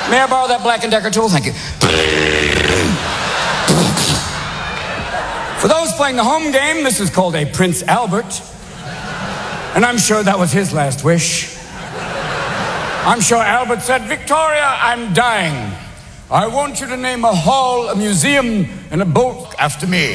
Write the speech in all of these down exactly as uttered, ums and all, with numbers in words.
May I borrow that Black and Decker tool? Thank you. For those playing the home game, this is called a Prince Albert. And I'm sure that was his last wish. I'm sure Albert said, Victoria, I'm dying. I want you to name a hall, a museum, and a boat after me.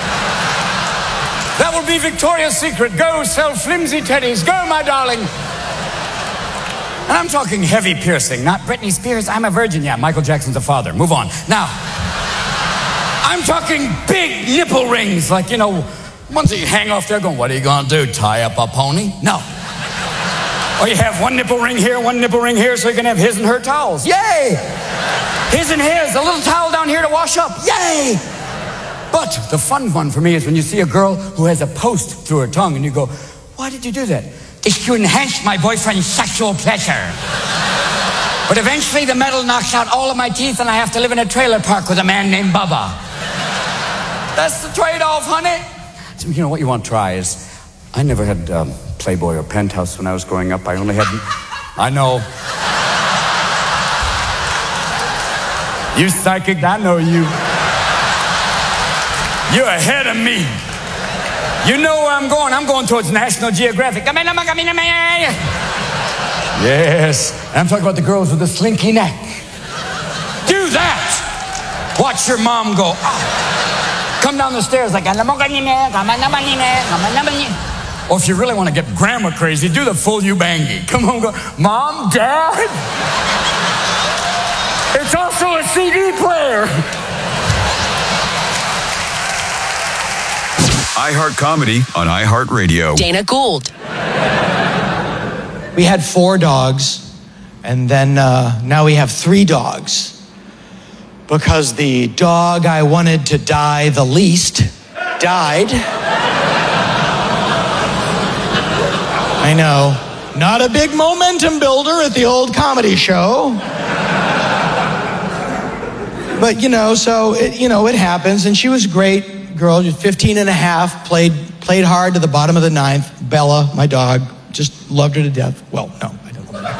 That will be Victoria's Secret. Go sell flimsy teddies. Go, my darling. And I'm talking heavy piercing, not Britney Spears. I'm a virgin. Yeah, Michael Jackson's a father. Move on. Now, I'm talking big nipple rings, like, you know, ones that you hang off there going, what are you going to do, tie up a pony? No. Or you have one nipple ring here, one nipple ring here, so you can have his and her towels. Yay! His and his, a little towel down here to wash up. Yay! But the fun one for me is when you see a girl who has a post through her tongue and you go, why did you do that? It's to enhance my boyfriend's sexual pleasure. But eventually the metal knocks out all of my teeth and I have to live in a trailer park with a man named Bubba. That's the trade-off, honey. So, you know, what you want to try is, I never had um, Playboy or Penthouse when I was growing up. I only had, I know. You psychic, I know you. You're ahead of me. You know where I'm going. I'm going towards National Geographic. Yes. I'm talking about the girls with the slinky neck. Do that. Watch your mom go, oh. Come down the stairs like, or if you really want to get grandma crazy, do the full Ubangi. Come on, go, Mom, Dad. It's also a C D player. iHeart Comedy on iHeartRadio. Dana Gould. We had four dogs, and then uh, now we have three dogs. Because the dog I wanted to die the least died. I know. Not a big momentum builder at the old comedy show. But, you know, so, it, you know, it happens. And she was a great girl, fifteen and a half, played, played hard to the bottom of the ninth. Bella, my dog, just loved her to death. Well, no, I don't love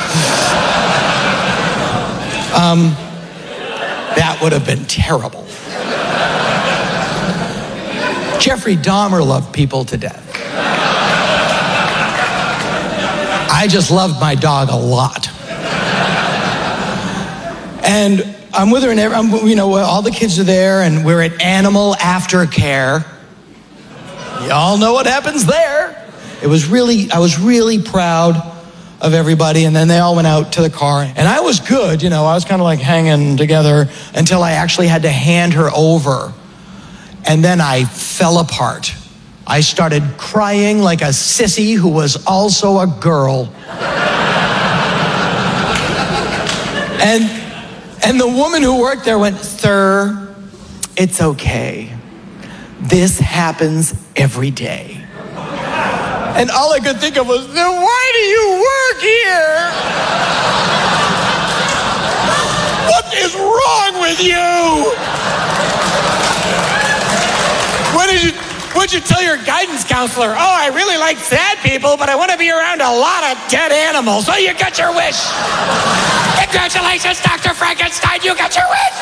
her. um, that would have been terrible. Jeffrey Dahmer loved people to death. I just loved my dog a lot. And I'm with her, and I'm, you know, all the kids are there, and we're at Animal Aftercare. Y'all know what happens there. It was really, I was really proud of everybody, and then they all went out to the car, and I was good, you know, I was kind of like hanging together until I actually had to hand her over, and then I fell apart. I started crying like a sissy who was also a girl. and and the woman who worked there went, "Sir, it's okay. This happens every day." And all I could think of was, then why do you work here? What is wrong with you? What did you, what'd you tell your guidance counselor? Oh, I really like sad people, but I want to be around a lot of dead animals. Well, you got your wish. Congratulations, Doctor Frankenstein, you got your wish.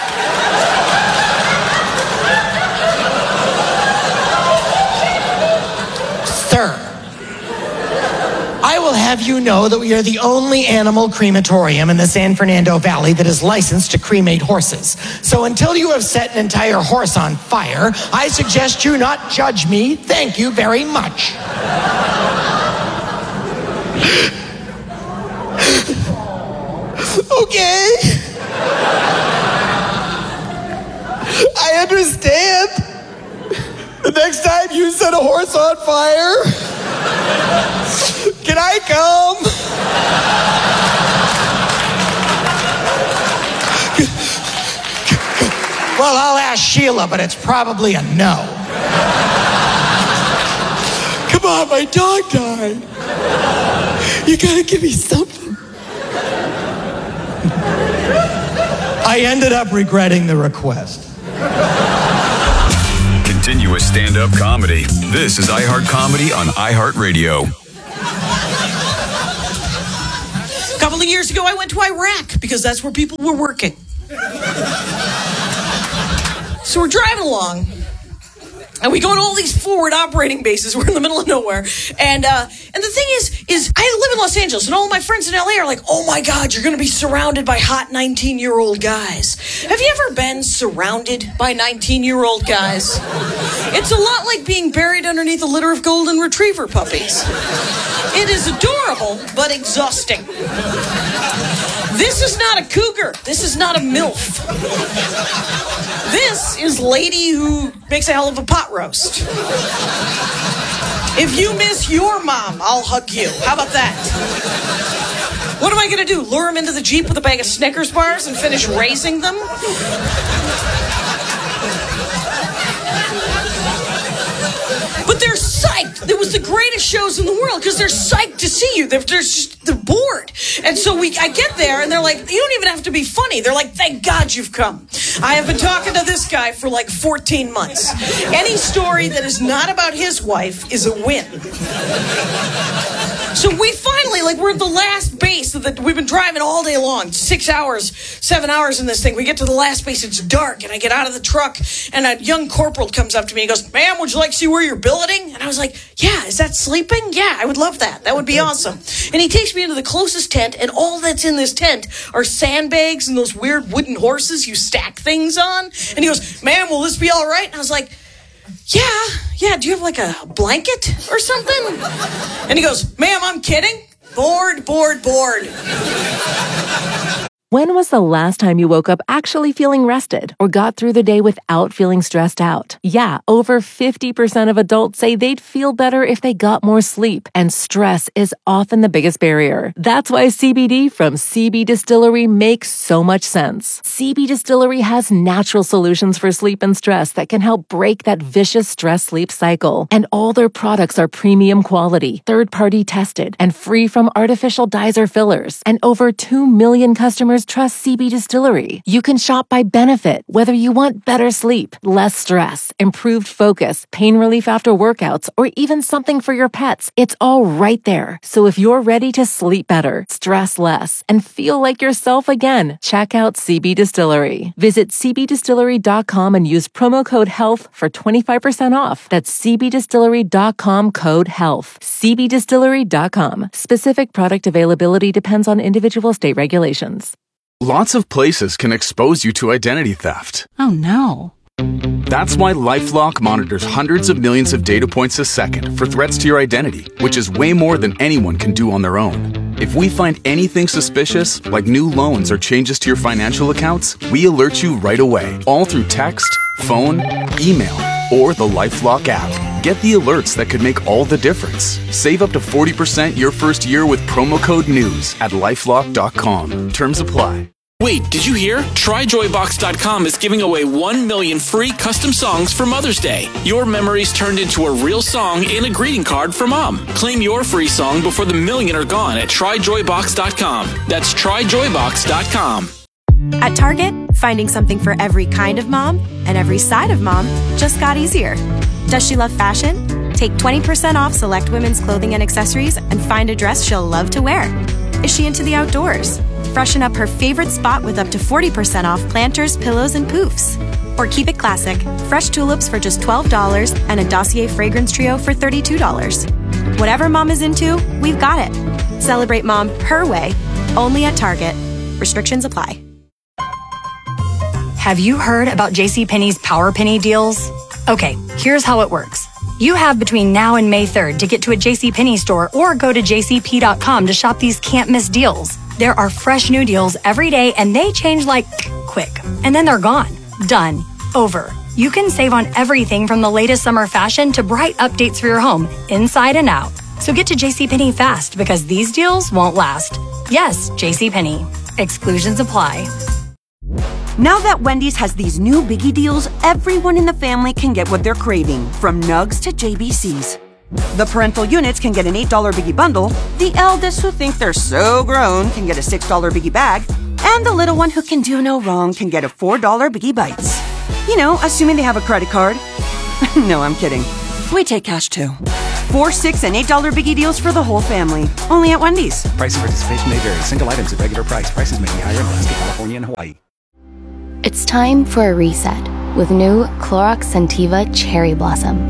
Sir, I will have you know that we are the only animal crematorium in the San Fernando Valley that is licensed to cremate horses. So until you have set an entire horse on fire, I suggest you not judge me. Thank you very much. Okay. I understand. The next time you set a horse on fire, can I come? Well, I'll ask Sheila, but it's probably a no. Come on, my dog died. You gotta give me something. I ended up regretting the request. Continuous stand-up comedy. This is iHeart Comedy on iHeartRadio. A couple of years years ago, I went to Iraq because that's where people were working. So we're driving along, and we go to all these forward operating bases. We're in the middle of nowhere. And uh, and the thing is, is I live in Los Angeles, and all my friends in L A are like, oh my God, you're going to be surrounded by hot nineteen-year-old guys. Have you ever been surrounded by nineteen-year-old guys? It's a lot like being buried underneath a litter of golden retriever puppies. It is adorable, but exhausting. This is not a cougar. This is not a MILF. This is lady who makes a hell of a pot roast. If you miss your mom, I'll hug you. How about that? What am I going to do? Lure him into the Jeep with a bag of Snickers bars and finish raising them? But they're psyched. It was the greatest shows in the world because they're psyched to see you. They're, they're just they're bored. And so we, I get there and they're like, you don't even have to be funny. They're like, thank God you've come. I have been talking to this guy for like fourteen months. Any story that is not about his wife is a win. So we finally, like, we're at the last base of the, we've been driving all day long, six hours, seven hours in this thing. We get to the last base, it's dark, and I get out of the truck, and a young corporal comes up to me and goes, ma'am, would you like to see where you're billeting? And I was like, yeah, is that sleeping? Yeah, I would love that. That would be awesome. And he takes me into the closest tent, and all that's in this tent are sandbags and those weird wooden horses you stack things on. And he goes, ma'am, will this be all right? And I was like, yeah, yeah, do you have like a blanket or something? And he goes, ma'am, I'm kidding. Bored, bored, bored. When was the last time you woke up actually feeling rested or got through the day without feeling stressed out? Yeah, over fifty percent of adults say they'd feel better if they got more sleep, and stress is often the biggest barrier. That's why C B D from C B Distillery makes so much sense. C B Distillery has natural solutions for sleep and stress that can help break that vicious stress-sleep cycle. And all their products are premium quality, third-party tested, and free from artificial dyes or fillers. And over two million customers trust C B Distillery. You can shop by benefit, whether you want better sleep, less stress, improved focus, pain relief after workouts, or even something for your pets. It's all right there. So if you're ready to sleep better, stress less, and feel like yourself again, check out C B Distillery. Visit c b distillery dot com and use promo code HEALTH for twenty-five percent off. That's c b distillery dot com code HEALTH. c b distillery dot com. Specific product availability depends on individual state regulations. Lots of places can expose you to identity theft. Oh no. That's why LifeLock monitors hundreds of millions of data points a second for threats to your identity, which is way more than anyone can do on their own. If we find anything suspicious, like new loans or changes to your financial accounts, we alert you right away, all through text, phone, email, or the LifeLock app. Get the alerts that could make all the difference. Save up to forty percent your first year with promo code NEWS at lifelock dot com. Terms apply. Wait, did you hear? try joy box dot com is giving away one million free custom songs for Mother's Day. Your memories turned into a real song and a greeting card for Mom. Claim your free song before the million are gone at try joy box dot com. That's try joy box dot com. At Target, finding something for every kind of mom and every side of mom just got easier. Does she love fashion? Take twenty percent off select women's clothing and accessories and find a dress she'll love to wear. Is she into the outdoors? Freshen up her favorite spot with up to forty percent off planters, pillows, and poofs. Or keep it classic, fresh tulips for just twelve dollars and a Dossier fragrance trio for thirty-two dollars. Whatever mom is into, we've got it. Celebrate mom her way, only at Target. Restrictions apply. Have you heard about JCPenney's Power Penny deals? Okay, here's how it works. You have between now and May third to get to a JCPenney store or go to j c p dot com to shop these can't-miss deals. There are fresh new deals every day and they change like quick. And then they're gone. Done. Over. You can save on everything from the latest summer fashion to bright updates for your home, inside and out. So get to JCPenney fast because these deals won't last. Yes, JCPenney. Exclusions apply. Now that Wendy's has these new biggie deals, everyone in the family can get what they're craving, from nugs to J B Cs. The parental units can get an eight dollar biggie bundle, the eldest who think they're so grown can get a six dollar biggie bag, and the little one who can do no wrong can get a four dollar biggie bites. You know, assuming they have a credit card. No, I'm kidding. We take cash too. Four, six, and eight dollar biggie deals for the whole family. Only at Wendy's. Price and participation may vary. Single items at regular price. Prices may be higher in Alaska, California, and Hawaii. It's time for a reset with new Clorox Scentiva Cherry Blossom.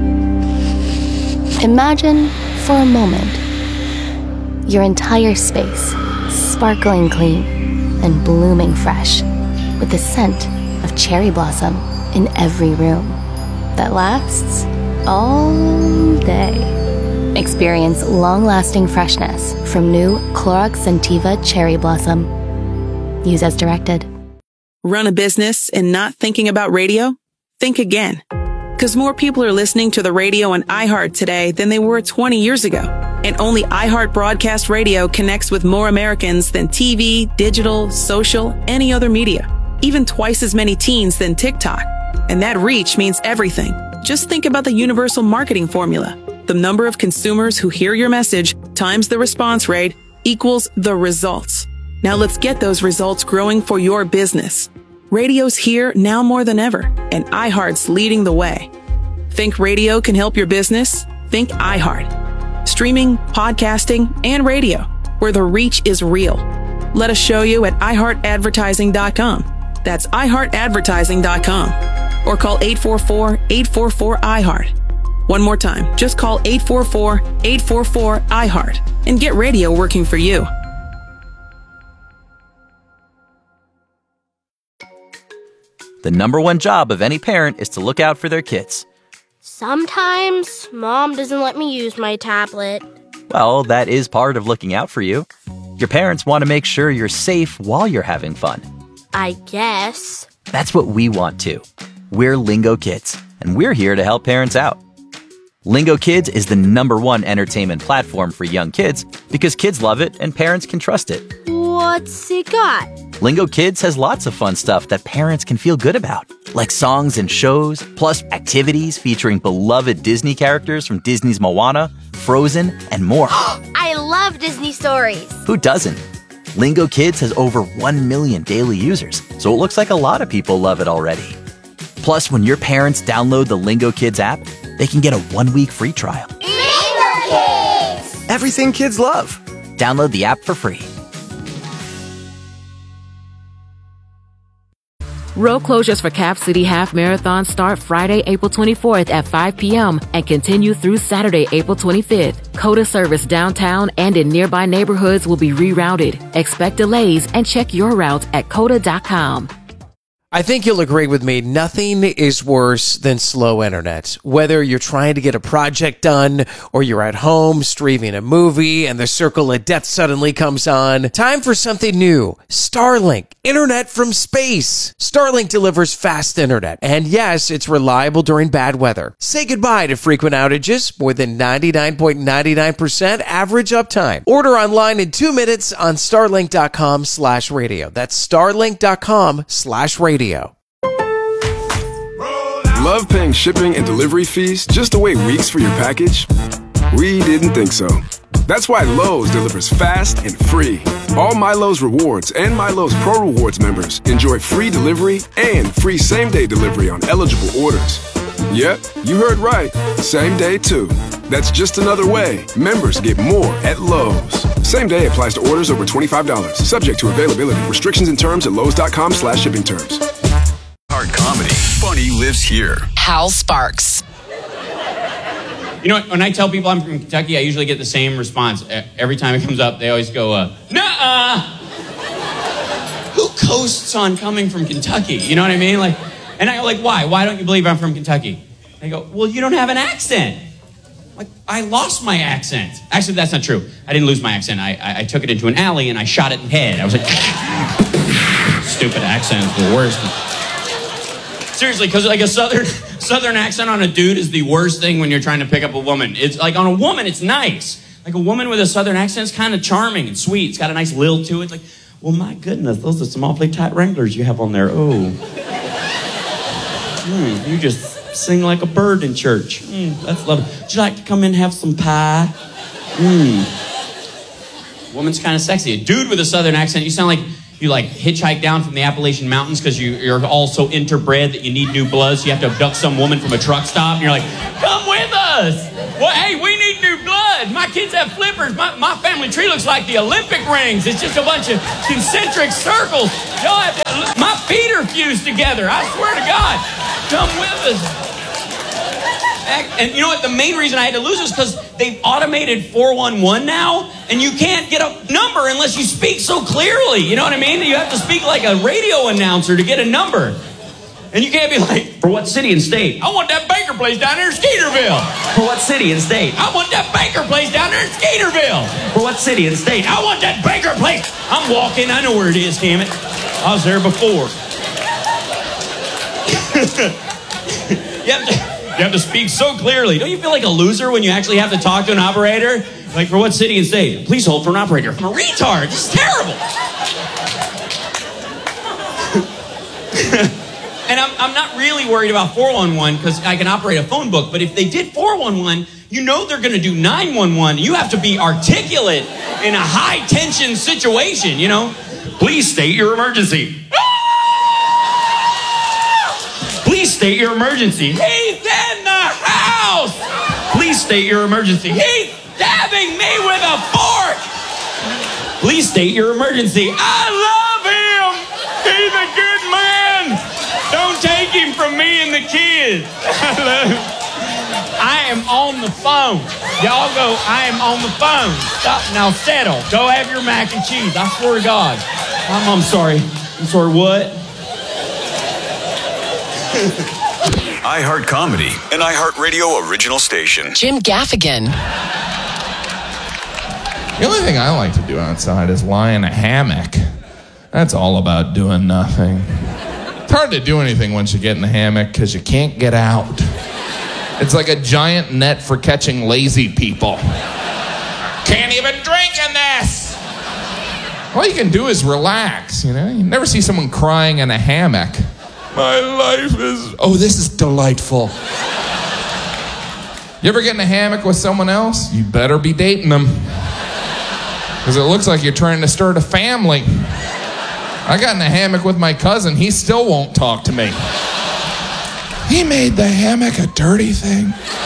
Imagine for a moment your entire space sparkling clean and blooming fresh with the scent of cherry blossom in every room that lasts all day. Experience long-lasting freshness from new Clorox Scentiva Cherry Blossom. Use as directed. Run a business and not thinking about radio? Think again. Because more people are listening to the radio on iHeart today than they were twenty years ago. And only iHeart Broadcast Radio connects with more Americans than T V, digital, social, any other media. Even twice as many teens than TikTok. And that reach means everything. Just think about the universal marketing formula. The number of consumers who hear your message times the response rate equals the results. Now let's get those results growing for your business. Radio's here now more than ever, and iHeart's leading the way. Think radio can help your business? Think iHeart. Streaming, podcasting, and radio, where the reach is real. Let us show you at i heart advertising dot com. That's i heart advertising dot com. Or call eight four four, eight four four, I heart. One more time, just call eight four four, eight four four, I heart and get radio working for you. The number one job of any parent is to look out for their kids. Sometimes Mom doesn't let me use my tablet. Well, that is part of looking out for you. Your parents want to make sure you're safe while you're having fun. I guess. That's what we want too. We're Lingo Kids, and we're here to help parents out. Lingo Kids is the number one entertainment platform for young kids because kids love it and parents can trust it. What's it got? Lingo Kids has lots of fun stuff that parents can feel good about, like songs and shows, plus activities featuring beloved Disney characters from Disney's Moana, Frozen, and more. I love Disney stories. Who doesn't? Lingo Kids has over one million daily users, so it looks like a lot of people love it already. Plus, when your parents download the Lingo Kids app, they can get a one-week free trial. Lingo Kids! Everything kids love. Download the app for free. Road closures for Cap City Half Marathon start Friday, April twenty-fourth at five p.m. and continue through Saturday, April twenty-fifth. COTA service downtown and in nearby neighborhoods will be rerouted. Expect delays and check your route at cota dot com. I think you'll agree with me, nothing is worse than slow internet. Whether you're trying to get a project done or you're at home streaming a movie and the circle of death suddenly comes on, time for something new. Starlink, internet from space. Starlink delivers fast internet, and yes, it's reliable during bad weather. Say goodbye to frequent outages, more than ninety-nine point nine nine percent average uptime. Order online in two minutes on starlink dot com slash radio. That's starlink dot com slash radio. Love paying shipping and delivery fees just to wait weeks for your package? We didn't think so. That's why Lowe's delivers fast and free. All My Lowe's Rewards and My Lowe's Pro Rewards members enjoy free delivery and free same-day delivery on eligible orders. Yep, you heard right. Same day, too. That's just another way members get more at Lowe's. Same day applies to orders over twenty-five dollars. Subject to availability. Restrictions and terms at lowes dot com slash shipping terms. Hard comedy. Funny lives here. Hal Sparks. You know, when I tell people I'm from Kentucky, I usually get the same response. Every time it comes up, they always go, uh, nuh-uh. Who coasts on coming from Kentucky? You know what I mean? Like, and I go, like, why? Why don't you believe I'm from Kentucky? They go, well, you don't have an accent. Like, I lost my accent. Actually, that's not true. I didn't lose my accent. I, I, I took it into an alley and I shot it in the head. I was like, stupid accent's the worst. Seriously, because like a southern southern accent on a dude is the worst thing when you're trying to pick up a woman. It's like on a woman, it's nice. Like a woman with a southern accent is kind of charming and sweet. It's got a nice lilt to it. It's like, well, my goodness, those are some awfully tight Wranglers you have on there. Oh. Mm, you just sing like a bird in church. Mm, that's lovely. Would you like to come in and have some pie? Mm. Woman's kind of sexy. A dude with a southern accent, you sound like you like hitchhike down from the Appalachian Mountains because you, you're all so interbred that you need new blood, so you have to abduct some woman from a truck stop, and you're like, come with us! Well, hey, we need new blood. My kids have flippers. My, my family tree looks like the Olympic rings. It's just a bunch of concentric circles. Y'all have to, my feet are fused together. I swear to God. Come with us. And you know what? The main reason I had to lose is because they've automated four one one now, and you can't get a number unless you speak so clearly. You know what I mean? You have to speak like a radio announcer to get a number. And you can't be like, for what city and state? I want that Baker place down there in Skeeterville. For what city and state? I want that Baker place down there in Skeeterville. For what city and state? I want that Baker place. I'm walking. I know where it is, damn it. I was there before. you, have to, you have to speak so clearly. Don't you feel like a loser when you actually have to talk to an operator? Like, for what city and state? Please hold for an operator. I'm a retard. This is terrible. And I'm, I'm not really worried about four one one because I can operate a phone book. But if they did four one one, you know they're going to do nine one one. You have to be articulate in a high-tension situation, you know? Please state your emergency. Please state your emergency. He's in the house. Please state your emergency. He's stabbing me with a fork. Please state your emergency. I love him. He's a good man. Don't take him from me and the kids. I am on the phone. Y'all go, I am on the phone. Stop. Now settle. Go have your mac and cheese. I swear to God. I'm, I'm sorry. I'm sorry, what? iHeart Comedy, an iHeartRadio original station. Jim Gaffigan. The only thing I like to do outside is lie in a hammock. That's all about doing nothing. It's hard to do anything once you get in the hammock because you can't get out. It's like a giant net for catching lazy people. Can't even drink in this! All you can do is relax, you know? You never see someone crying in a hammock. My life is... Oh, this is delightful. You ever get in a hammock with someone else? You better be dating them. Because it looks like you're trying to start a family. I got in a hammock with my cousin. He still won't talk to me. He made the hammock a dirty thing.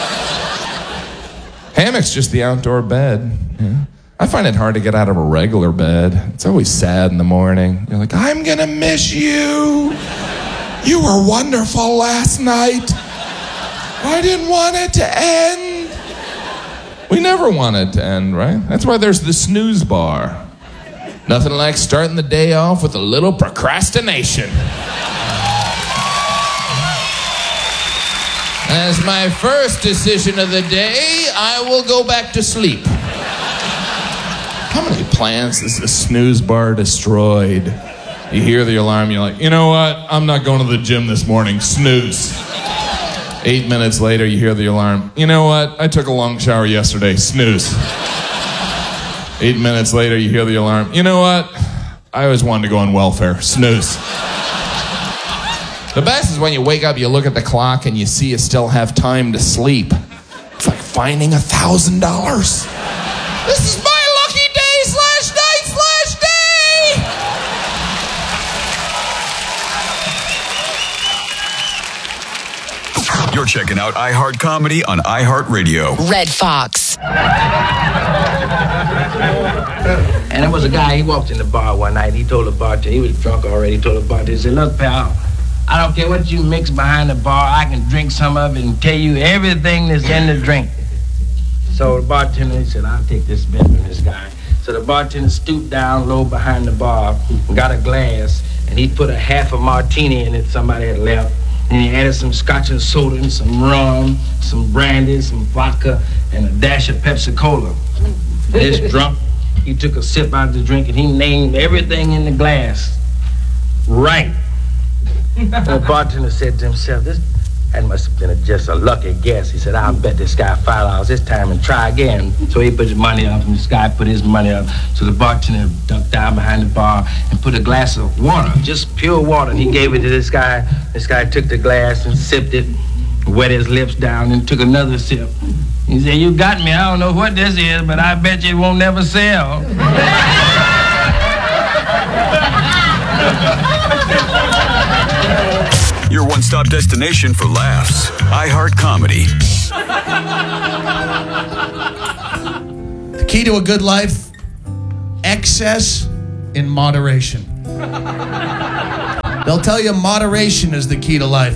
Hammock's just the outdoor bed. Yeah. I find it hard to get out of a regular bed. It's always sad in the morning. You're like, I'm gonna miss you. You were wonderful last night. I didn't want it to end. We never want it to end, right? That's why there's the snooze bar. Nothing like starting the day off with a little procrastination. As my first decision of the day, I will go back to sleep. How many plans has the snooze bar destroyed? You hear the alarm, you're like, you know what? I'm not going to the gym this morning. Snooze. Eight minutes later, you hear the alarm. You know what? I took a long shower yesterday. Snooze. Eight minutes later, you hear the alarm. You know what? I always wanted to go on welfare. Snooze. The best is when you wake up, you look at the clock, and you see you still have time to sleep. It's like finding a thousand dollars. This is my lucky day slash night slash day. You're checking out iHeart Comedy on iHeartRadio. Red Fox. And there was a guy, he walked in the bar one night. He told the bartender, he was drunk already, he told the bartender, he said, look, pal, I don't care what you mix behind the bar, I can drink some of it and tell you everything that's in the drink. So the bartender, he said, I'll take this bet from this guy. So the bartender stooped down low behind the bar, got a glass, and he put a half a martini in it somebody had left. And he added some scotch and soda and some rum, some brandy, some vodka, and a dash of Pepsi Cola. This drunk, he took a sip out of the drink and he named everything in the glass. Right. The bartender said to himself, this that must have been a, just a lucky guess. He said, I'll bet this guy five dollars this time and try again. So he put his money up and this guy put his money up. So the bartender ducked down behind the bar and put a glass of water, just pure water. And he gave it to this guy. This guy took the glass and sipped it, wet his lips down and took another sip. He said, you got me. I don't know what this is, but I bet you it won't never sell. Your one-stop destination for laughs. iHeart Comedy. The key to a good life, excess in moderation. They'll tell you moderation is the key to life.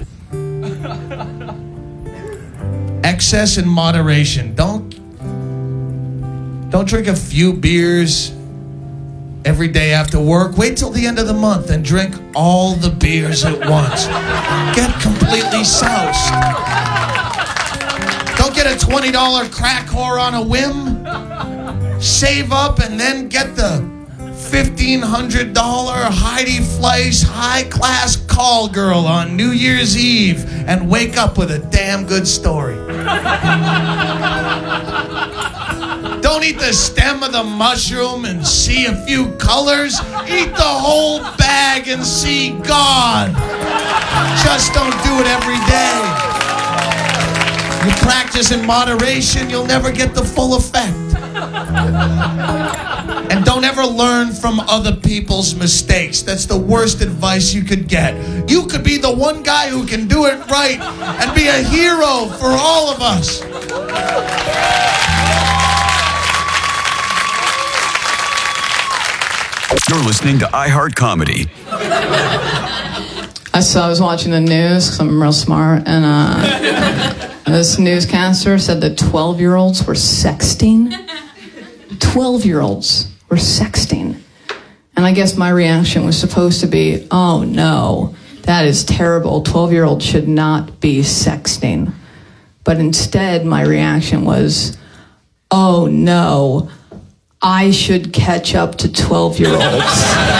Excess in moderation. Don't, don't drink a few beers every day after work. Wait till the end of the month and drink all the beers at once. Get completely soused. Don't get a twenty dollar crack whore on a whim. Save up and then get the fifteen hundred dollar Heidi Fleiss high-class call girl on New Year's Eve and wake up with a damn good story. Don't eat the stem of the mushroom and see a few colors. Eat the whole bag and see God. Just don't do it every day. You practice in moderation, you'll never get the full effect. And don't ever learn from other people's mistakes. That's the worst advice you could get. You could be the one guy who can do it right and be a hero for all of us. You're listening to iHeart Comedy. I saw I was watching the news because I'm real smart, and uh, this newscaster said that twelve-year-olds were sexting. twelve-year-olds were sexting. And I guess my reaction was supposed to be, oh no, that is terrible. twelve-year-olds should not be sexting. But instead, my reaction was, oh no, I should catch up to twelve-year-olds.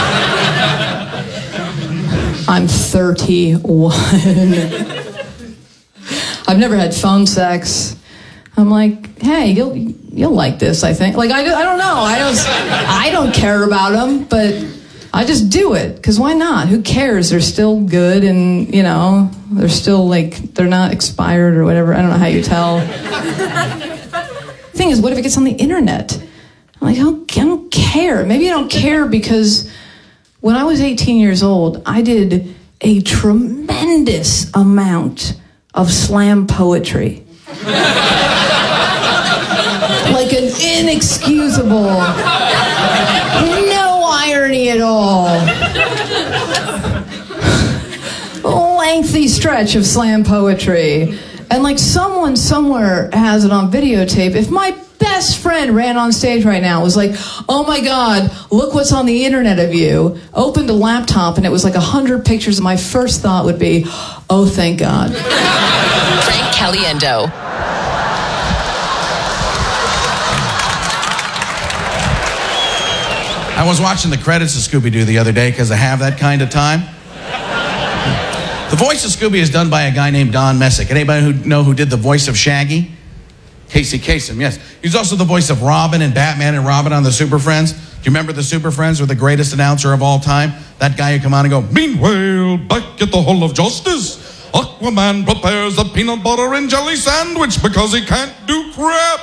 I'm thirty-one. I've never had phone sex. I'm like, hey, you'll you'll like this, I think. Like, I, I don't know. I don't, I don't care about them, but I just do it. Because why not? Who cares? They're still good and, you know, they're still, like, they're not expired or whatever. I don't know how you tell. The thing is, what if it gets on the internet? I'm like, I don't, I don't care. Maybe I don't care because when I was eighteen years old, I did a tremendous amount of slam poetry. Like an inexcusable, no irony at all, lengthy stretch of slam poetry. And like someone somewhere has it on videotape. If my best friend ran on stage right now, was like, oh my God, look what's on the internet of you, opened a laptop and it was like a hundred pictures, my first thought would be, oh, thank God. Frank Caliendo. I was watching the credits of Scooby-Doo the other day because I have that kind of time. The voice of Scooby is done by a guy named Don Messick. Anybody who know who did the voice of Shaggy? Casey Kasem, yes. He's also the voice of Robin and Batman and Robin on the Super Friends. Do you remember the Super Friends were the greatest announcer of all time? That guy who come on and go, meanwhile, back at the Hall of Justice, Aquaman prepares a peanut butter and jelly sandwich because he can't do crap.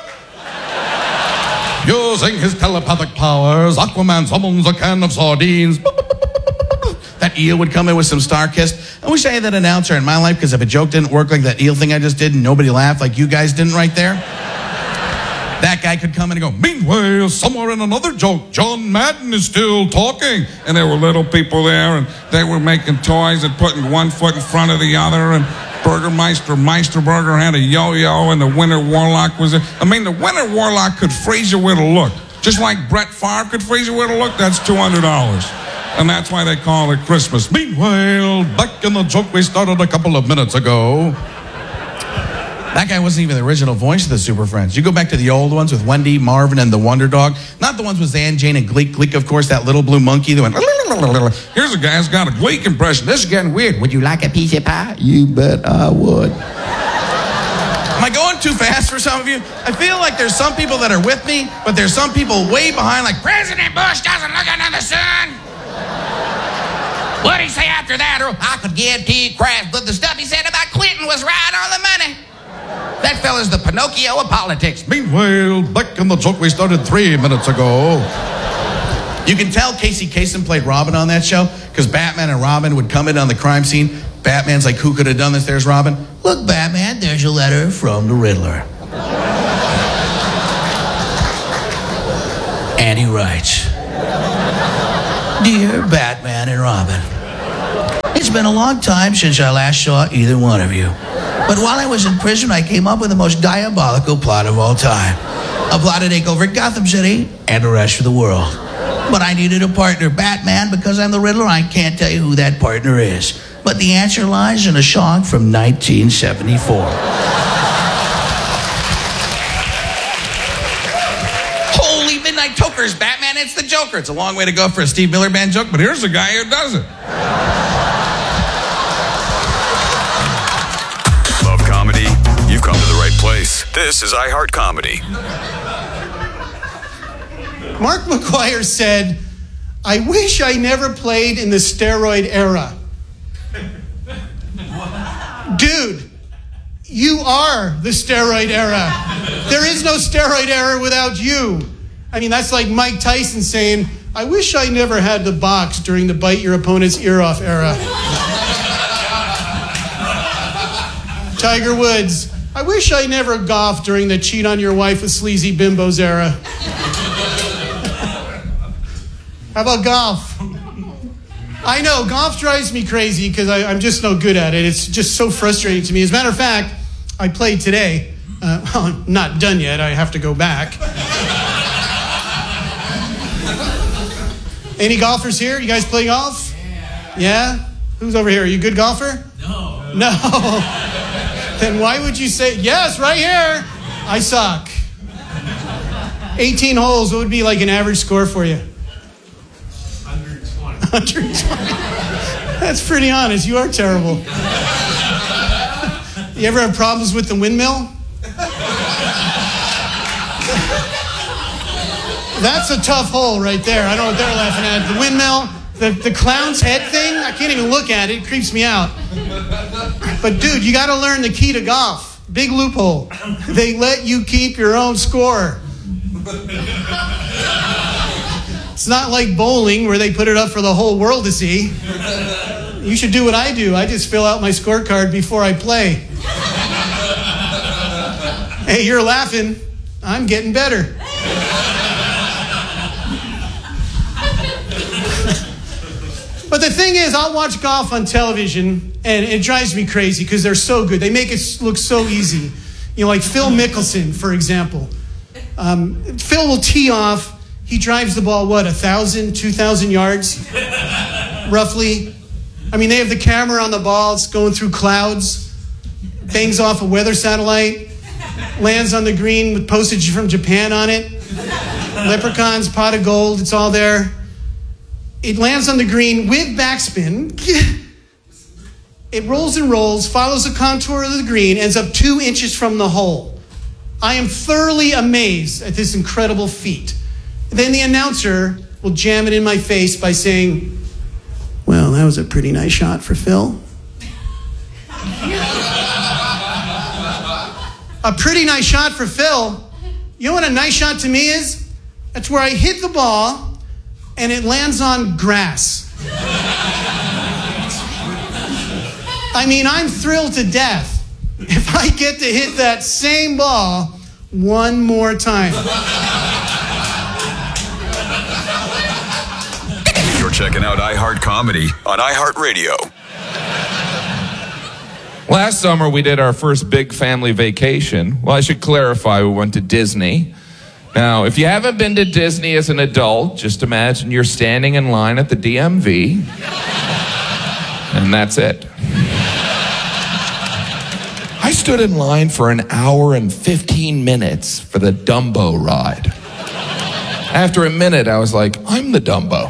Using his telepathic powers, Aquaman summons a can of sardines. That eel would come in with some Starkist. I wish I had that announcer in my life, because if a joke didn't work like that eel thing I just did and nobody laughed like you guys didn't right there, that guy could come in and go, meanwhile, somewhere in another joke, John Madden is still talking. And there were little people there, and they were making toys and putting one foot in front of the other, and Burgermeister Meisterburger had a yo-yo, and the Winter Warlock was there. I mean, the Winter Warlock could freeze you with a look. Just like Brett Favre could freeze you with a look, that's two hundred dollars. And that's why they call it Christmas. Meanwhile, back in the joke we started a couple of minutes ago. That guy wasn't even the original voice of the Super Friends. You go back to the old ones with Wendy, Marvin, and the Wonder Dog. Not the ones with Zan, Jane, and Gleek. Gleek, of course, that little blue monkey that went... Here's a guy who's got a Gleek impression. This is getting weird. Would you like a piece of pie? You bet I would. Am I going too fast for some of you? I feel like there's some people that are with me, but there's some people way behind, like, President Bush doesn't look under the sun. What'd he say after that? Or, I could guarantee you crash, but the stuff he said about Clinton was right on the money. That fella's the Pinocchio of politics. Meanwhile, back in the joke we started three minutes ago. You can tell Casey Kasem played Robin on that show, because Batman and Robin would come in on the crime scene. Batman's like, who could have done this? There's Robin. Look, Batman, there's a letter from the Riddler. And he writes, Dear Batman and Robin, it's been a long time since I last saw either one of you. But while I was in prison, I came up with the most diabolical plot of all time. A plot to take over Gotham City and the rest of the world. But I needed a partner, Batman, because I'm the Riddler. I can't tell you who that partner is. But the answer lies in a song from nineteen seventy-four. Holy midnight tokers, Batman, it's the Joker. It's a long way to go for a Steve Miller Band joke, but here's a guy who does it. Love comedy? You've come to the right place. This is iHeart Comedy. Mark McGuire said, I wish I never played in the steroid era. Dude, you are the steroid era. There is no steroid era without you. I mean, that's like Mike Tyson saying, I wish I never had to box during the bite your opponent's ear off era. Tiger Woods, I wish I never golfed during the cheat on your wife with sleazy bimbos era. How about golf? I know, golf drives me crazy because I'm just no good at it. It's just so frustrating to me. As a matter of fact, I played today. Uh, well, I'm not done yet. I have to go back. Any golfers here? You guys play golf? Yeah. Yeah? Who's over here? Are you a good golfer? No. No. Then why would you say, yes, right here? I suck. eighteen holes, what would be like an average score for you? one hundred twenty. one hundred twenty. That's pretty honest. You are terrible. You ever have problems with the windmill? That's a tough hole right there. I don't know what they're laughing at. The windmill, the, the clown's head thing, I can't even look at it. It creeps me out. But dude, you got to learn the key to golf. Big loophole. They let you keep your own score. It's not like bowling where they put it up for the whole world to see. You should do what I do. I just fill out my scorecard before I play. Hey, you're laughing. I'm getting better. But the thing is, I'll watch golf on television, and it drives me crazy because they're so good. They make it look so easy. You know, like Phil Mickelson, for example. Um, Phil will tee off. He drives the ball, what, a thousand, two thousand yards, roughly. I mean, they have the camera on the ball. It's going through clouds, bangs off a weather satellite, lands on the green with postage from Japan on it. Leprechauns, pot of gold, it's all there. It lands on the green with backspin. It rolls and rolls, follows the contour of the green, ends up two inches from the hole. I am thoroughly amazed at this incredible feat. Then the announcer will jam it in my face by saying, well, that was a pretty nice shot for Phil. A pretty nice shot for Phil? You know what a nice shot to me is? That's where I hit the ball and it lands on grass. I mean, I'm thrilled to death if I get to hit that same ball one more time. You're checking out iHeart Comedy on iHeartRadio. Last summer, we did our first big family vacation. Well, I should clarify, we went to Disney. Now, if you haven't been to Disney as an adult, just imagine you're standing in line at the D M V, and that's it. I stood in line for an hour and fifteen minutes for the Dumbo ride. After a minute, I was like, I'm the Dumbo.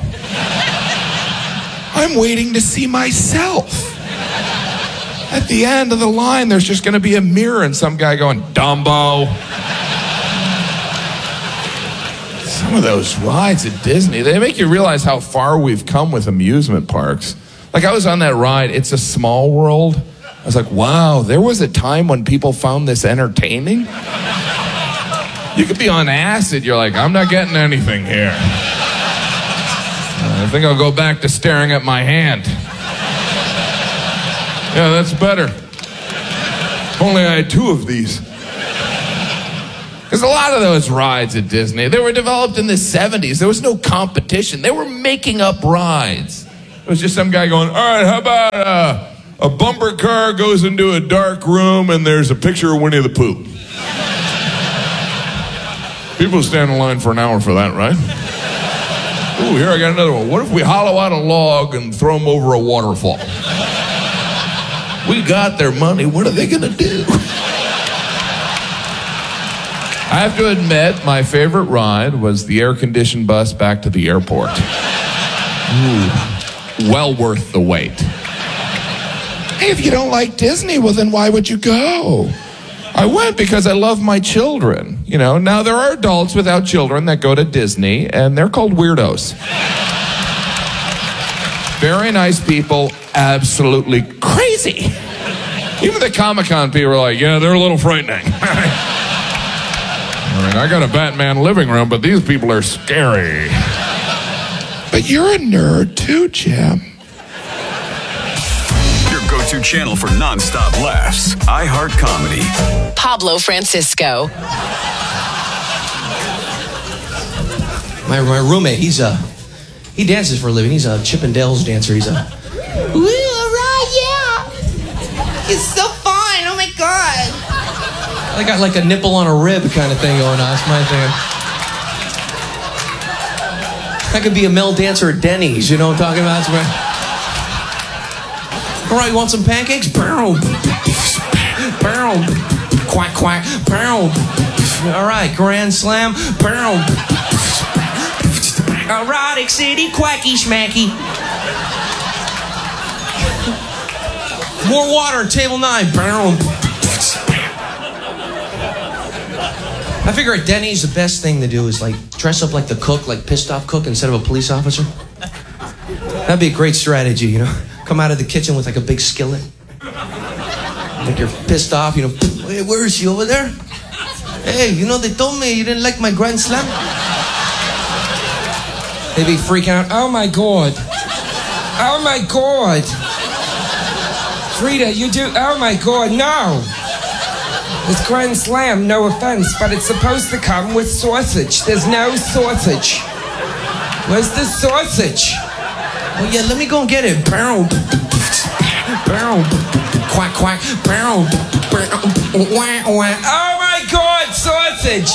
I'm waiting to see myself. At the end of the line, there's just going to be a mirror and some guy going, Dumbo. Some of those rides at Disney, they make you realize how far we've come with amusement parks. Like, I was on that ride, It's a Small World. I was like, wow, there was a time when people found this entertaining? You could be on acid, you're like, I'm not getting anything here. I think I'll go back to staring at my hand. Yeah, that's better. only I had two of these. Because a lot of those rides at Disney, they were developed in the seventies. There was no competition. They were making up rides. It was just some guy going, all right, how about uh, a bumper car goes into a dark room and there's a picture of Winnie the Pooh. People stand in line for an hour for that, right? Ooh, here I got another one. What if we hollow out a log and throw them over a waterfall? We got their money. What are they going to do? I have to admit, my favorite ride was the air-conditioned bus back to the airport. Ooh, well worth the wait. Hey, if you don't like Disney, well, then why would you go? I went because I love my children. You know, now there are adults without children that go to Disney, and they're called weirdos. Very nice people, absolutely crazy. Even the Comic-Con people are like, yeah, they're a little frightening. I mean, I got a Batman living room, but these people are scary. But you're a nerd too, Jim. Your go-to channel for nonstop laughs. iHeart Comedy. Pablo Francisco. My, my roommate, he's a, he dances for a living. He's a Chippendales dancer. He's a, Woo, right, yeah. It's so fun. Oh my God. I got like a nipple on a rib kind of thing going on. That's my thing. I could be a male dancer at Denny's. You know what I'm talking about? That's my... All right, you want some pancakes? Bow, bow, quack, quack, bow. All right, grand slam, bow. Erotic city, quacky schmacky. More water, table nine, bow. I figure at Denny's, the best thing to do is like dress up like the cook, like pissed off cook instead of a police officer. That'd be a great strategy, you know? Come out of the kitchen with like a big skillet. Like you're pissed off, you know. Hey, where is she over there? Hey, you know, they told me you didn't like my grand slam. They'd be freaking out. Oh my God. Oh my God. Frida, you do, oh my God, no. It's Grand Slam, no offense, but it's supposed to come with sausage. There's no sausage. Where's the sausage? Oh yeah, let me go and get it. Bow, bow, quack, quack, bow, wah, wah. Oh my God, sausage!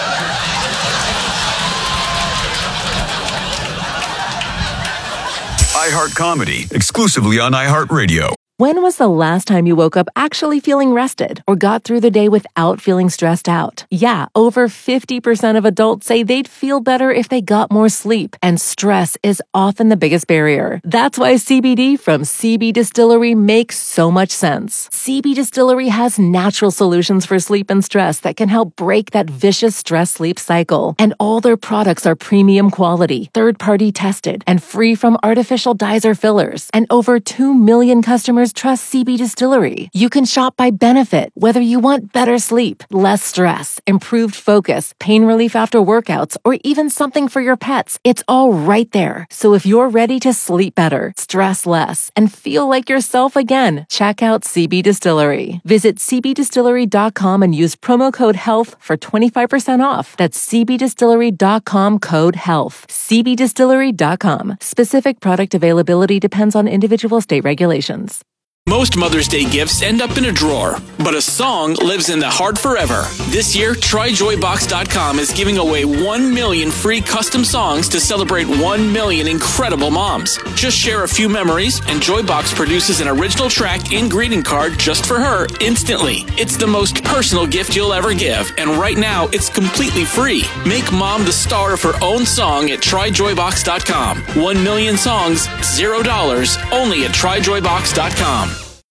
iHeart Comedy, exclusively on iHeartRadio. When was the last time you woke up actually feeling rested or got through the day without feeling stressed out? Yeah, over fifty percent of adults say they'd feel better if they got more sleep, and stress is often the biggest barrier. That's why C B D from C B Distillery makes so much sense. C B Distillery has natural solutions for sleep and stress that can help break that vicious stress-sleep cycle. And all their products are premium quality, third-party tested, and free from artificial dyes or fillers. And over two million customers trust C B Distillery. You can shop by benefit, whether you want better sleep, less stress, improved focus, pain relief after workouts, or even something for your pets. It's all right there. So if you're ready to sleep better, stress less, and feel like yourself again, check out C B Distillery. Visit c b distillery dot com and use promo code HEALTH for twenty-five percent off. That's c b distillery dot com code HEALTH. c b distillery dot com. Specific product availability depends on individual state regulations. Most Mother's Day gifts end up in a drawer, but a song lives in the heart forever. This year, try joy box dot com is giving away one million free custom songs to celebrate one million incredible moms. Just share a few memories, and Joybox produces an original track and greeting card just for her instantly. It's the most personal gift you'll ever give, and right now, it's completely free. Make mom the star of her own song at try joy box dot com. One million songs, zero dollars, only at try joy box dot com.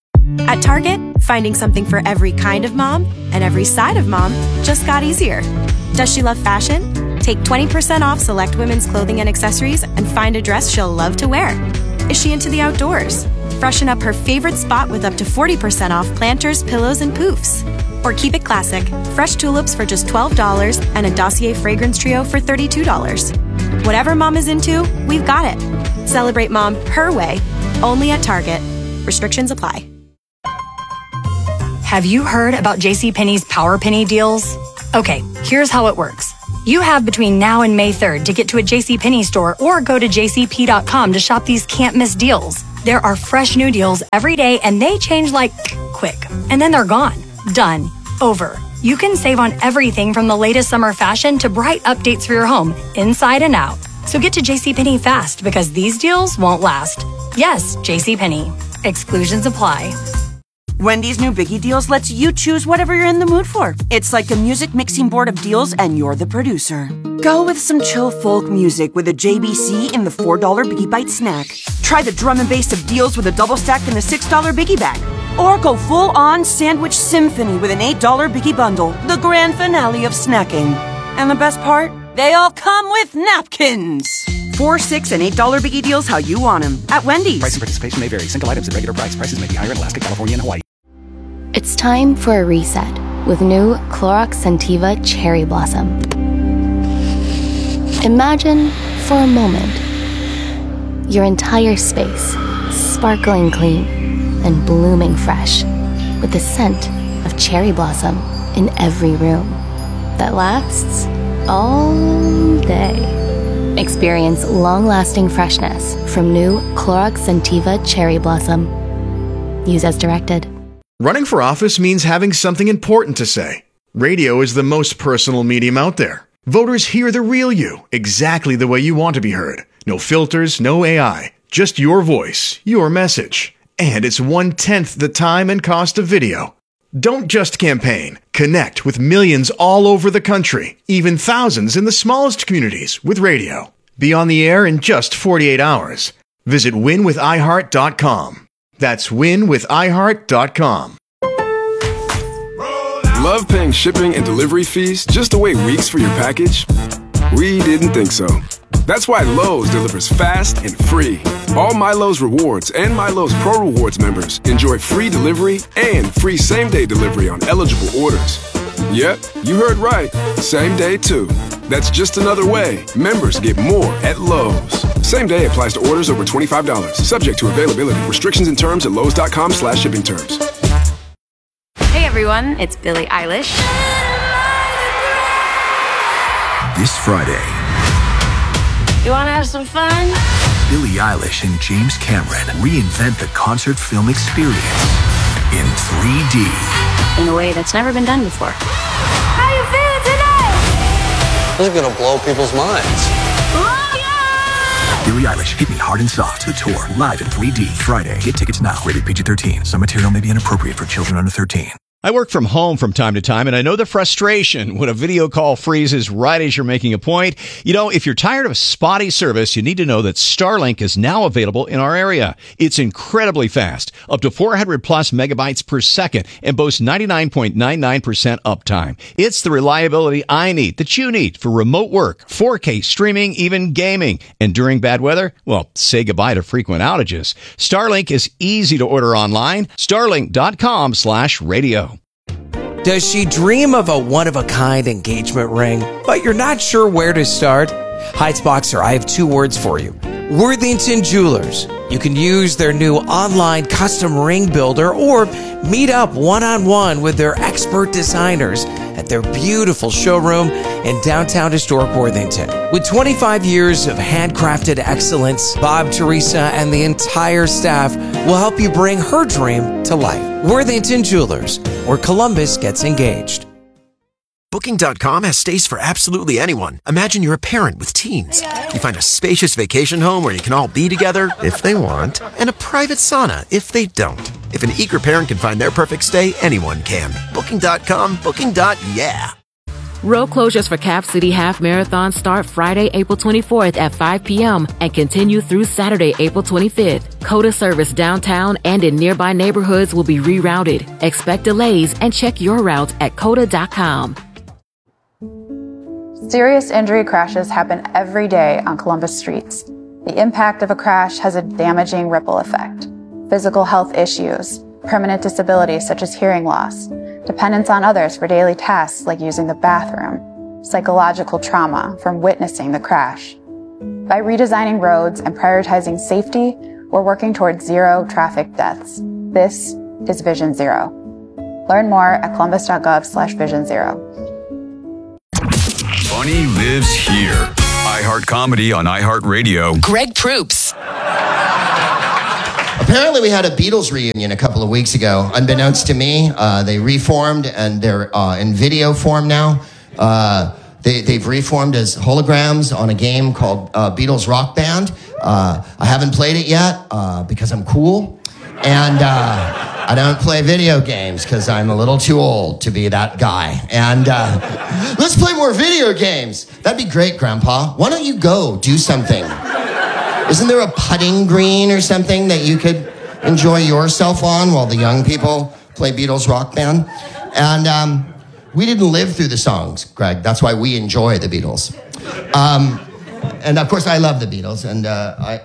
At Target, finding something for every kind of mom and every side of mom just got easier. Does she love fashion? Take twenty percent off select women's clothing and accessories and find a dress she'll love to wear. Is she into the outdoors? Freshen up her favorite spot with up to forty percent off planters, pillows, and poofs. Or keep it classic, fresh tulips for just twelve dollars and a Dossier fragrance trio for thirty-two dollars. Whatever mom is into, we've got it. Celebrate mom her way, only at Target. Restrictions apply. Have you heard about JCPenney's Power Penny deals? Okay, here's how it works. You have between now and May third to get to a JCPenney store or go to j c p dot com to shop these can't-miss deals. There are fresh new deals every day, and they change like quick. And then they're gone. Done. Over. You can save on everything from the latest summer fashion to bright updates for your home, inside and out. So get to JCPenney fast because these deals won't last. Yes, JCPenney. Exclusions apply. Wendy's new Biggie Deals lets you choose whatever you're in the mood for. It's like a music mixing board of deals and you're the producer. Go with some chill folk music with a J B C in the four dollar Biggie Bite snack. Try the drum and bass of deals with a double stack in the six dollar Biggie bag. Or go full-on sandwich symphony with an eight dollar Biggie bundle, the grand finale of snacking. And the best part? They all come with napkins. Four, six, and eight dollar Biggie Deals how you want them at Wendy's. Price and participation may vary. Single items at regular price. Prices may be higher in Alaska, California, and Hawaii. It's time for a reset with new Clorox Scentiva Cherry Blossom. Imagine for a moment your entire space sparkling clean and blooming fresh with the scent of cherry blossom in every room that lasts all day. Experience long-lasting freshness from new Clorox Scentiva Cherry Blossom. Use as directed. Running for office means having something important to say. Radio is the most personal medium out there. Voters hear the real you, exactly the way you want to be heard. No filters, no A I, just your voice, your message. And it's one-tenth the time and cost of video. Don't just campaign. Connect with millions all over the country, even thousands in the smallest communities with radio. Be on the air in just forty-eight hours. Visit win with i heart dot com. That's win with i heart dot com. Love paying shipping and delivery fees just to wait weeks for your package? We didn't think so. That's why Lowe's delivers fast and free. All MyLowe's Rewards and MyLowe's Pro Rewards members enjoy free delivery and free same-day delivery on eligible orders. Yep, you heard right. Same day, too. That's just another way members get more at Lowe's. Same day applies to orders over twenty-five dollars. Subject to availability. Restrictions and terms at lowes dot com slash shipping terms. Hey everyone, it's Billie Eilish. This Friday, You want to have some fun? Billie Eilish and James Cameron reinvent the concert film experience in three D. In a way that's never been done before. How you feeling today? This is gonna blow people's minds. Billie Eilish, Hit Me Hard and Soft, the tour, live in three D, Friday. Get tickets now, rated P G thirteen. Some material may be inappropriate for children under thirteen. I work from home from time to time, and I know the frustration when a video call freezes right as you're making a point. You know, if you're tired of spotty service, you need to know that Starlink is now available in our area. It's incredibly fast, up to four hundred plus megabytes per second, and boasts ninety-nine point nine nine percent uptime. It's the reliability I need, that you need, for remote work, four K streaming, even gaming. And during bad weather, well, say goodbye to frequent outages. Starlink is easy to order online. Starlink dot com slash radio. Does she dream of a one-of-a-kind engagement ring, but you're not sure where to start? Heights Boxer, I have two words for you. Worthington Jewelers. You can use their new online custom ring builder or meet up one-on-one with their expert designers at their beautiful showroom in downtown historic Worthington. With twenty-five years of handcrafted excellence, Bob, Teresa, and the entire staff will help you bring her dream to life. Worthington Jewelers, where Columbus gets engaged. Booking dot com has stays for absolutely anyone. Imagine you're a parent with teens. You find a spacious vacation home where you can all be together, if they want, and a private sauna, if they don't. If an eager parent can find their perfect stay, anyone can. Booking dot com, booking. Yeah. Road closures for Cap City Half Marathon start Friday, April twenty-fourth at five p.m. and continue through Saturday, April twenty-fifth. COTA service downtown and in nearby neighborhoods will be rerouted. Expect delays and check your route at cota dot com. Serious injury crashes happen every day on Columbus streets. The impact of a crash has a damaging ripple effect. Physical health issues, permanent disabilities such as hearing loss, dependence on others for daily tasks like using the bathroom, psychological trauma from witnessing the crash. By redesigning roads and prioritizing safety, we're working towards zero traffic deaths. This is Vision Zero. Learn more at columbus.gov slash vision zero. Funny lives here. iHeart Comedy on iHeartRadio. Greg Proops. Apparently, we had a Beatles reunion a couple of weeks ago. Unbeknownst to me, uh, they reformed and they're uh, in video form now. Uh, they, they've reformed as holograms on a game called uh, Beatles Rock Band. Uh, I haven't played it yet uh, because I'm cool. And uh, I don't play video games because I'm a little too old to be that guy. And uh, let's play more video games. That'd be great, Grandpa. Why don't you go do something? Isn't there a putting green or something that you could enjoy yourself on while the young people play Beatles Rock Band? And um, we didn't live through the songs, Greg. That's why we enjoy the Beatles. Um, and of course, I love the Beatles. And uh, I...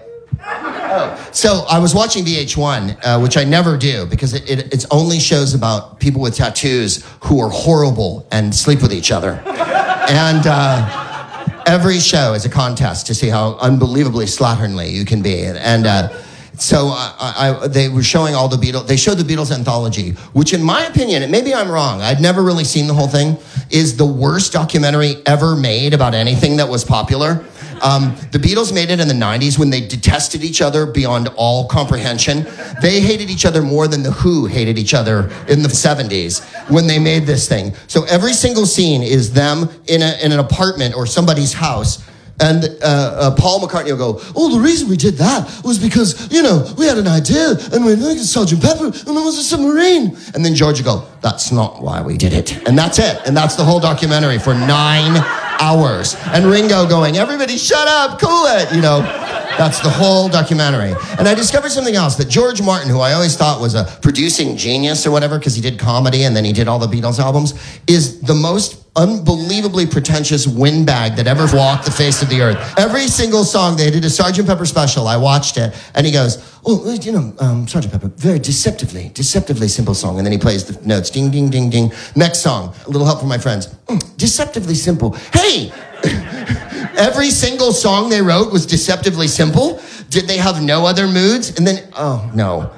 Oh. So I was watching V H one, uh, which I never do because it, it it's only shows about people with tattoos who are horrible and sleep with each other. And uh, every show is a contest to see how unbelievably slatternly you can be. And uh, so I, I, they were showing all the Beatles. They showed the Beatles anthology, which in my opinion, and maybe I'm wrong, I'd never really seen the whole thing, is the worst documentary ever made about anything that was popular. Um, the Beatles made it in the nineties when they detested each other beyond all comprehension. They hated each other more than the Who hated each other in the seventies when they made this thing. So every single scene is them in, a, in an apartment or somebody's house. And uh, uh, Paul McCartney will go, oh, the reason we did that was because, you know, we had an idea and we looked at Sergeant Pepper and there was a submarine. And then George will go, that's not why we did it. And that's it. And that's the whole documentary for nine hours. And Ringo going, everybody shut up, cool it, you know. That's the whole documentary. And I discovered something else, that George Martin, who I always thought was a producing genius or whatever, because he did comedy and then he did all the Beatles albums, is the most unbelievably pretentious windbag that ever walked the face of the earth. Every single song, they did a Sergeant Pepper special, I watched it, and he goes, oh, you know, um, Sergeant Pepper, very deceptively, deceptively simple song. And then he plays the notes, ding, ding, ding, ding. Next song, a little help from my friends. Mm, deceptively simple. Hey! Every single song they wrote was deceptively simple. Did they have no other moods? And then, oh, no.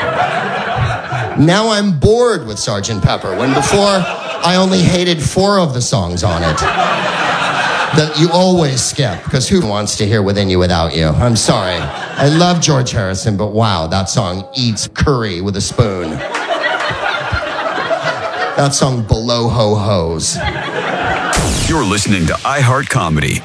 Now I'm bored with Sergeant Pepper, when before I only hated four of the songs on it that you always skip, because who wants to hear Within You Without You? I'm sorry. I love George Harrison, but wow, that song eats curry with a spoon. That song below ho-hos. You're listening to iHeart Comedy.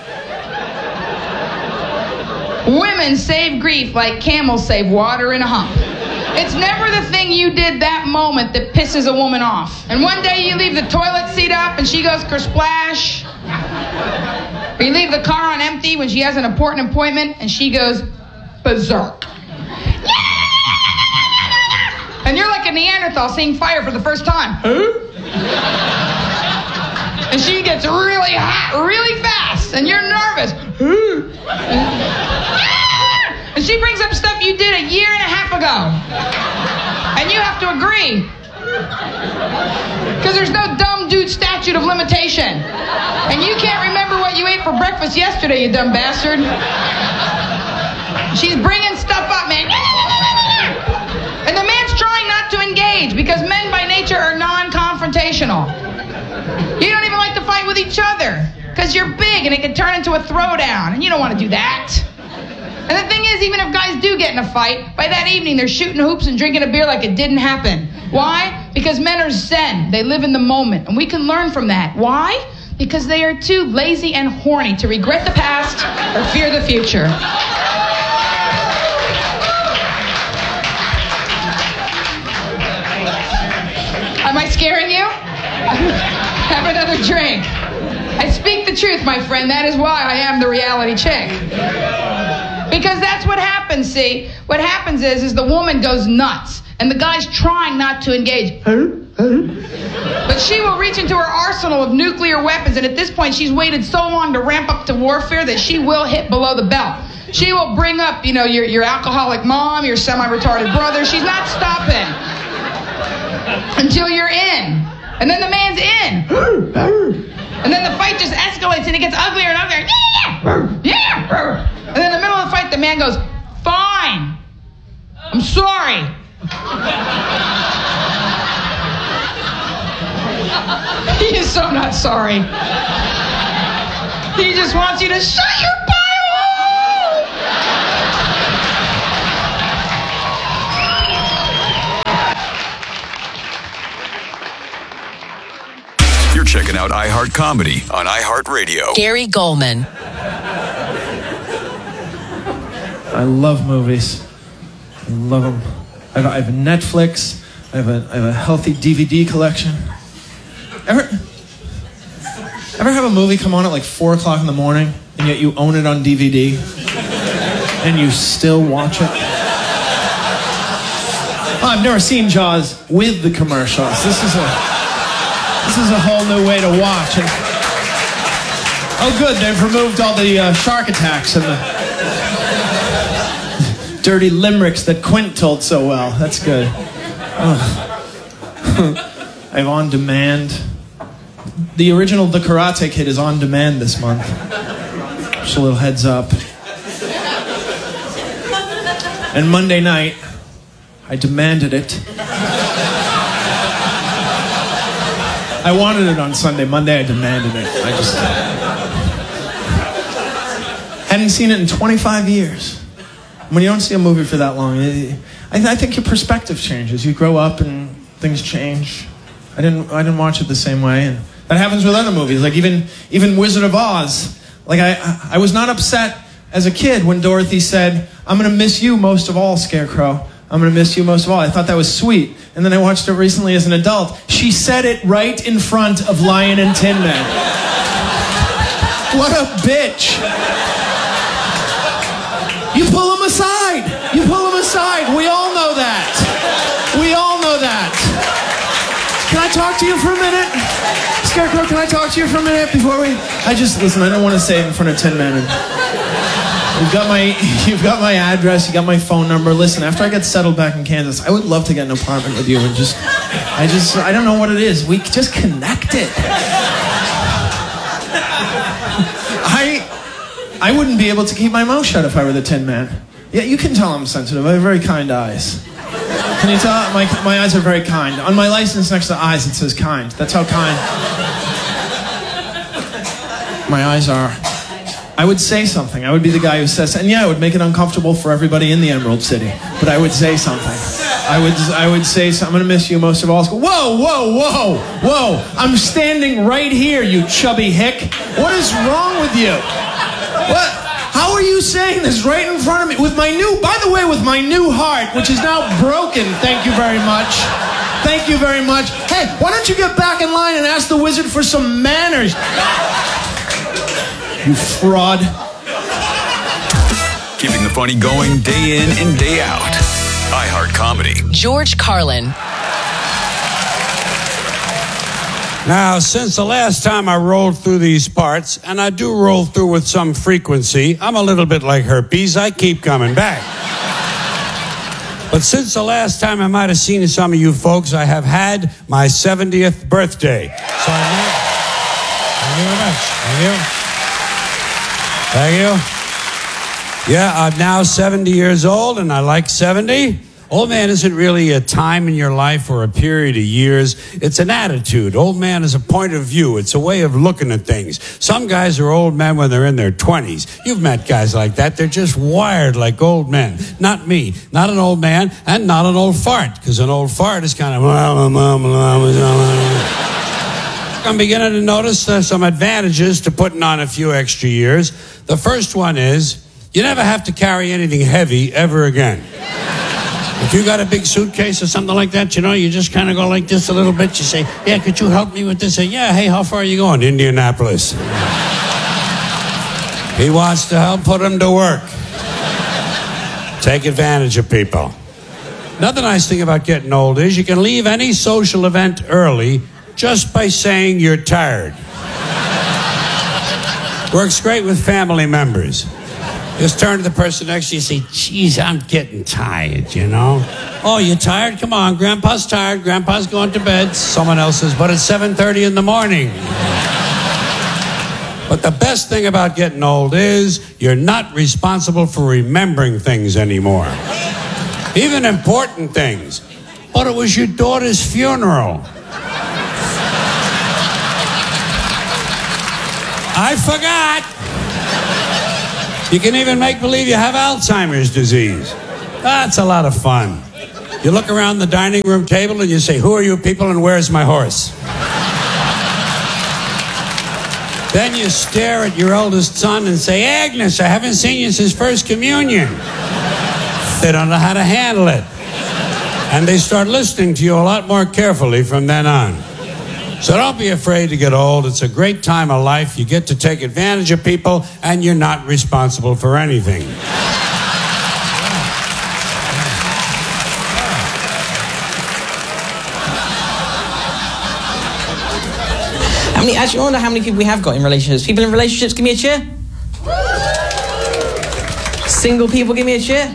Women save grief like camels save water in a hump. It's never the thing you did that moment that pisses a woman off. And one day you leave the toilet seat up and she goes kersplash. Or you leave the car on empty when she has an important appointment and she goes berserk. And you're like a Neanderthal seeing fire for the first time. Huh? And she gets really hot really fast and you're nervous. And she brings up stuff you did a year and a half ago. And you have to agree. Because there's no dumb dude statute of limitation. And you can't remember what you ate for breakfast yesterday, you dumb bastard. She's bringing stuff up, man. And the man's trying not to engage because men by nature are non-confrontational. You don't even like to fight with each other because you're big and it can turn into a throwdown. And you don't want to do that. And the thing is, even if guys do get in a fight, by that evening they're shooting hoops and drinking a beer like it didn't happen. Why? Because men are zen. They live in the moment. And we can learn from that. Why? Because they are too lazy and horny to regret the past or fear the future. Am I scaring you? Have another drink. I speak the truth, my friend. That is why I am the reality chick. Because that's what happens, see? What happens is, is the woman goes nuts, and the guy's trying not to engage. But she will reach into her arsenal of nuclear weapons, and at this point, she's waited so long to ramp up to warfare that she will hit below the belt. She will bring up, you know, your, your alcoholic mom, your semi-retarded brother. She's not stopping until you're in. And then the man's in. And then the fight just escalates, and it gets uglier and uglier. Yeah, yeah, yeah. And then in the middle of the fight, the man goes, fine. I'm sorry. He is so not sorry. He just wants you to shut your bio hole! You're checking out iHeart Comedy on iHeartRadio. Gary Goldman. I love movies. I love them. I have, I have Netflix. I have, a, I have a healthy D V D collection. Ever, ever have a movie come on at like four o'clock in the morning, and yet you own it on D V D, and you still watch it? Oh, I've never seen Jaws with the commercials. This is a this is a whole new way to watch. And, oh, good, they've removed all the uh, shark attacks and the dirty limericks that Quint told so well. That's good. Oh. I have On Demand. The original The Karate Kid is on demand this month. Just a little heads up. And Monday night, I demanded it. I wanted it on Sunday. Monday, I demanded it. I just hadn't seen it in twenty-five years. When you don't see a movie for that long, I, I think your perspective changes. You grow up and things change. I didn't I didn't watch it the same way, and that happens with other movies. Like even even Wizard of Oz. Like I I was not upset as a kid when Dorothy said, "I'm gonna miss you most of all, Scarecrow. I'm gonna miss you most of all." I thought that was sweet. And then I watched it recently as an adult. She said it right in front of Lion and Tin Man. What a bitch. You pull him aside. You pull him aside. We all know that. We all know that. Can I talk to you for a minute? Scarecrow, can I talk to you for a minute before we... I just... Listen, I don't want to say it in front of Tin Man. You've got my, you've got my address. You got my phone number. Listen, after I get settled back in Kansas, I would love to get an apartment with you and just... I just... I don't know what it is. We just connected. I... I wouldn't be able to keep my mouth shut if I were the Tin Man. Yeah, you can tell I'm sensitive. I have very kind eyes. Can you tell? My, my eyes are very kind. On my license next to eyes, it says kind. That's how kind my eyes are. I would say something. I would be the guy who says, and yeah, I would make it uncomfortable for everybody in the Emerald City. But I would say something. I would I would say, I'm going to miss you most of all. Whoa, whoa, whoa, whoa. I'm standing right here, you chubby hick. What is wrong with you? What? How are you saying this right in front of me? With my new, by the way, with my new heart, which is now broken, thank you very much. Thank you very much. Hey, why don't you get back in line and ask the wizard for some manners? You fraud. Keeping the funny going day in and day out. iHeart Comedy. George Carlin. Now, since the last time I rolled through these parts, and I do roll through with some frequency, I'm a little bit like herpes. I keep coming back. But since the last time I might have seen some of you folks, I have had my seventieth birthday. So I know. Thank you very much. Thank you. Thank you. Yeah, I'm now seventy years old, and I like seventy. Old man isn't really a time in your life or a period of years. It's an attitude. Old man is a point of view. It's a way of looking at things. Some guys are old men when they're in their twenties. You've met guys like that. They're just wired like old men. Not me. Not an old man and not an old fart. Because an old fart is kind of... I'm beginning to notice uh, some advantages to putting on a few extra years. The first one is you never have to carry anything heavy ever again. If you got a big suitcase or something like that, you know, you just kind of go like this a little bit. You say, yeah, could you help me with this? Say, yeah, hey, how far are you going? Indianapolis. He wants to help put him to work. Take advantage of people. Another nice thing about getting old is you can leave any social event early just by saying you're tired. Works great with family members. Just turn to the person next to you and say, geez, I'm getting tired, you know? Oh, you tired? Come on, Grandpa's tired. Grandpa's going to bed. Someone else says, but it's seven thirty in the morning. But the best thing about getting old is you're not responsible for remembering things anymore. Even important things. But it was your daughter's funeral. I forgot. You can even make believe you have Alzheimer's disease. That's a lot of fun. You look around the dining room table and you say, who are you people and where's my horse? Then you stare at your oldest son and say, Agnes, I haven't seen you since First Communion. They don't know how to handle it. And they start listening to you a lot more carefully from then on. So don't be afraid to get old. It's a great time of life. You get to take advantage of people, and you're not responsible for anything. I mean, actually, I wonder how many people we have got in relationships. People in relationships, give me a cheer. Single people, give me a cheer.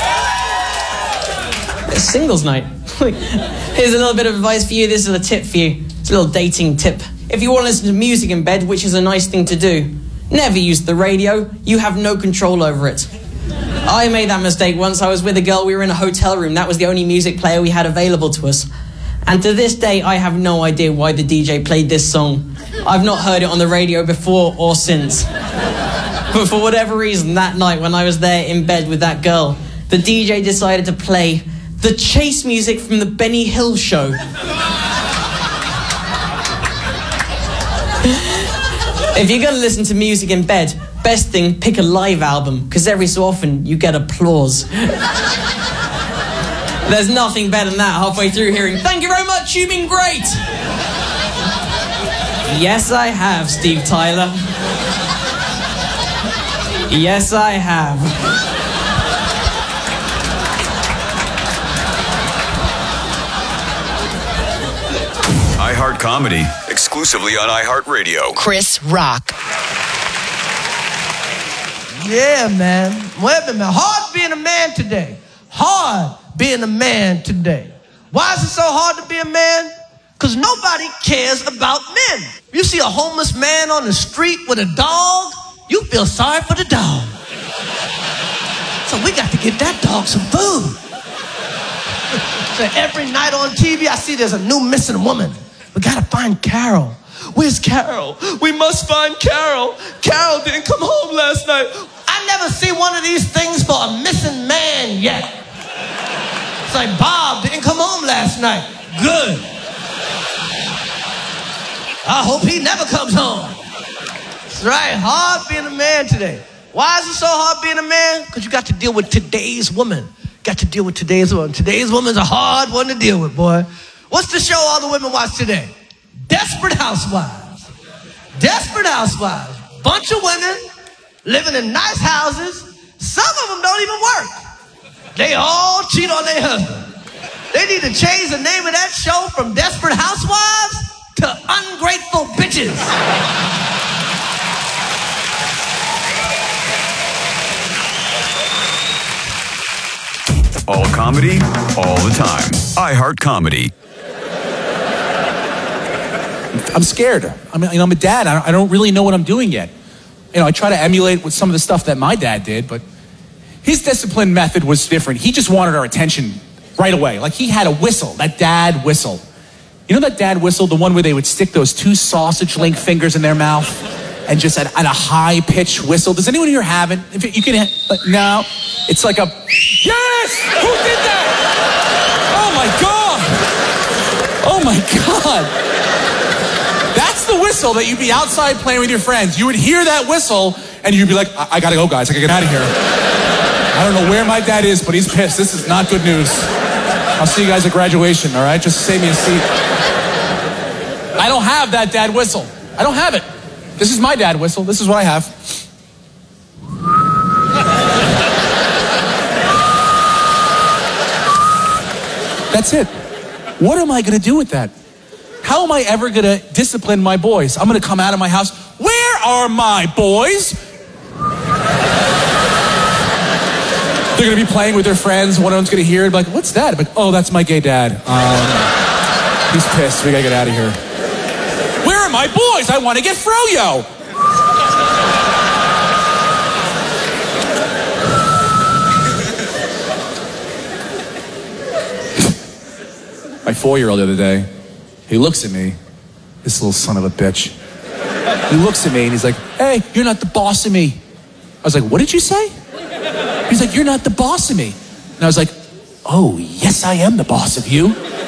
It's singles night. Here's a little bit of advice for you. This is a tip for you. It's a little dating tip. If you want to listen to music in bed, which is a nice thing to do, never use the radio. You have no control over it. I made that mistake once. I was with a girl. We were in a hotel room. That was the only music player we had available to us. And to this day, I have no idea why the D J played this song. I've not heard it on the radio before or since. But for whatever reason, that night when I was there in bed with that girl, the D J decided to play the chase music from the Benny Hill Show. If you're going to listen to music in bed, best thing, pick a live album, because every so often you get applause. There's nothing better than that halfway through hearing, thank you very much, you've been great. Yes, I have, Steve Tyler. Yes, I have. iHeart Comedy, exclusively on iHeartRadio. Chris Rock. Yeah, man. Wait a minute. Hard being a man today. Hard being a man today. Why is it so hard to be a man? Because nobody cares about men. You see a homeless man on the street with a dog, you feel sorry for the dog. So we got to get that dog some food. So every night on T V, I see there's a new missing woman. We got to find Carol. Where's Carol? We must find Carol. Carol didn't come home last night. I never see one of these things for a missing man yet. It's like Bob didn't come home last night. Good. I hope he never comes home. That's right, hard being a man today. Why is it so hard being a man? Because you got to deal with today's woman. Got to deal with today's woman. Today's woman's a hard one to deal with, boy. What's the show all the women watch today? Desperate Housewives. Desperate Housewives. Bunch of women living in nice houses. Some of them don't even work. They all cheat on their husband. They need to change the name of that show from Desperate Housewives to Ungrateful Bitches. All comedy, all the time. iHeart Comedy. I'm scared. I mean, you know, I'm a dad. I don't, I don't really know what I'm doing yet. You know, I try to emulate with some of the stuff that my dad did, but his discipline method was different. He just wanted our attention right away. Like, he had a whistle, that dad whistle. You know that dad whistle, the one where they would stick those two sausage link fingers in their mouth and just at, at a high-pitched whistle? Does anyone here have it? If it, you can, uh, no. It's like a, yes! Who did that? Oh, my God! Oh, my God! That's the whistle that you'd be outside playing with your friends. You would hear that whistle, and you'd be like, I, I gotta go, guys. I gotta get out of here. I don't know where my dad is, but he's pissed. This is not good news. I'll see you guys at graduation, all right? Just save me a seat. I don't have that dad whistle. I don't have it. This is my dad whistle. This is what I have. That's it. What am I gonna do with that? How am I ever gonna discipline my boys? I'm gonna come out of my house. Where are my boys? They're gonna be playing with their friends. One of them's gonna hear it, like, what's that? I'm like, oh, that's my gay dad. Um, he's pissed. We gotta get out of here. Where are my boys? I want to get froyo. My four-year-old the other day, he looks at me, this little son of a bitch. He looks at me and he's like, hey, you're not the boss of me. I was like, what did you say? He's like, you're not the boss of me. And I was like, oh, yes, I am the boss of you.